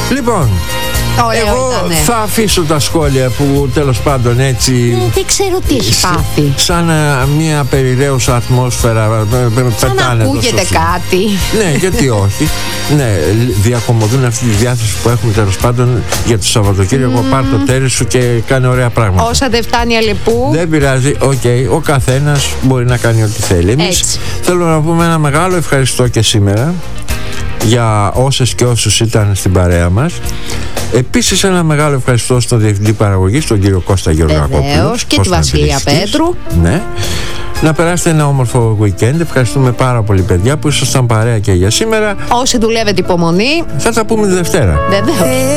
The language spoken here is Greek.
Λοιπόν, εγώ θα αφήσω τα σχόλια που τέλος πάντων έτσι... δεν ξέρω τι έχει πάθει. Σαν μια περιραίουσα ατμόσφαιρα σαν να ακούγεται κάτι. Ναι, γιατί όχι. Ναι, διακομωδούν αυτή τη διάθεση που έχουμε τέλος πάντων για το Σαββατοκύριακο. Πάρ' το τέρι σου και κάνει ωραία πράγματα. Όσα δεν φτάνει αλεπού. Δεν πειράζει, ο καθένας μπορεί να κάνει ό,τι θέλει. Εμείς θέλω να πούμε ένα μεγάλο ευχαριστώ και σήμερα για όσες και όσους ήταν στην παρέα μας. Επίσης ένα μεγάλο ευχαριστώ στον Διευθυντή Παραγωγής, τον κύριο Κώστα Γεωργακόπουλο. Βεβαίως, και τη Βασιλεία Πέτρου. Ναι. Να περάσετε ένα όμορφο weekend. Ευχαριστούμε πάρα πολύ, παιδιά, που ήσασταν παρέα και για σήμερα. Όσοι δουλεύετε, υπομονή. Θα τα πούμε τη Δευτέρα. Βεβαίως.